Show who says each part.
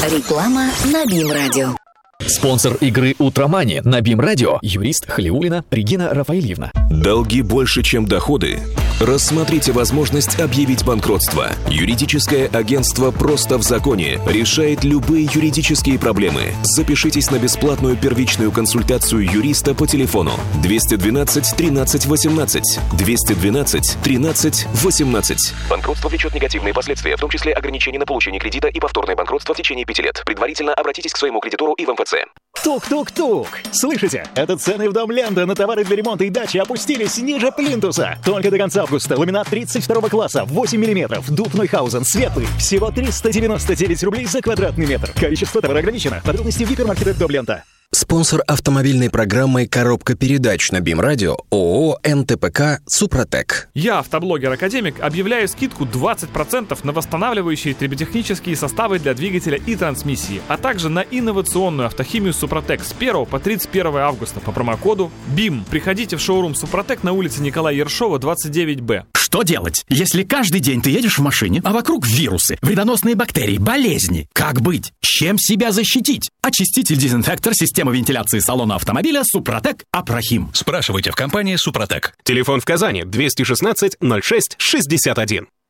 Speaker 1: Реклама на БИМ-радио.
Speaker 2: Спонсор игры «Утромани» на БИМ-радио – юрист Халиуллина Регина Рафаильевна.
Speaker 3: Долги больше, чем доходы? Рассмотрите возможность объявить банкротство. Юридическое агентство «Просто в законе» решает любые юридические проблемы. Запишитесь на бесплатную первичную консультацию юриста по телефону 212 13 18 212 13 18. Банкротство влечет негативные последствия, в том числе ограничения на получение кредита и повторное банкротство в течение 5 лет. Предварительно обратитесь к своему кредитору и в МФЦ.
Speaker 4: Тук-тук-тук! Слышите? Это цены в Дом Ленда на товары для ремонта и дачи опустились ниже плинтуса. Только до конца августа ламинат 32 класса, 8 мм, дуб Нойхаузен, светлый. Всего 399 рублей за квадратный метр. Количество товара ограничено. Подробности в гипермаркетах Дом Ленда.
Speaker 5: Спонсор автомобильной программы «Коробка передач» на БИМ-радио ООО «НТПК Супротек».
Speaker 6: Я, автоблогер-академик, объявляю скидку 20% на восстанавливающие триботехнические составы для двигателя и трансмиссии, а также на инновационную автохимию Супротек с 1 по 31 августа по промокоду БИМ. Приходите в шоурум Супротек на улице Николая Ершова, 29Б.
Speaker 7: Что делать, если каждый день ты едешь в машине, а вокруг вирусы, вредоносные бактерии, болезни? Как быть? Чем себя защитить? Очиститель-дезинфектор системы вентиляции салона автомобиля «Супротек Апрахим».
Speaker 8: Спрашивайте в компании «Супротек». Телефон в Казани 216 06 61.